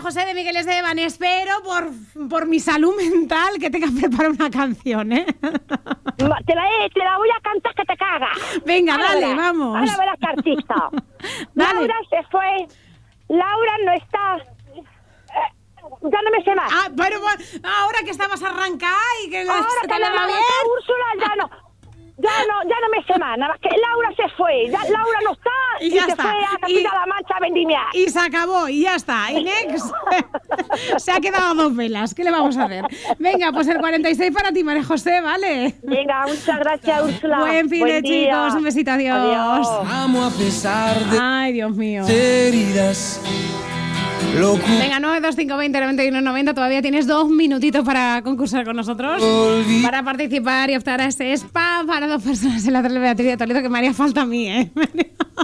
José de Miguel Esteban. Espero por mi salud mental que tengas preparada una canción, ¿eh? Te la voy a cantar que te cagas. Venga, Ahora dale, verás, vamos. Ahora verás que artista. Dale. Laura se fue. Laura no está. Ya no me sé más. Ah, pero ahora que estabas arrancada y que Ahora se que te la va bien. Úrsula ya no me sé más. Nada más que Laura se fue. Laura no está Y ya se está. fue a Castilla-La Mancha a vendimiar. Y se acabó, y ya está. Y next se ha quedado a 2 velas. ¿Qué le vamos a hacer? Venga, pues el 46 para ti, María José, ¿vale? Venga, muchas gracias, Úrsula. Buen fin de día. chicos. Un besito, adiós. Amo a pesar de Ay, Dios mío. heridas. Venga, 925209190. Todavía tienes 2 minutitos para concursar con nosotros, para participar y optar a ese spa para 2 personas en la Beatriz de Toledo, que me haría falta a mí, ¿eh?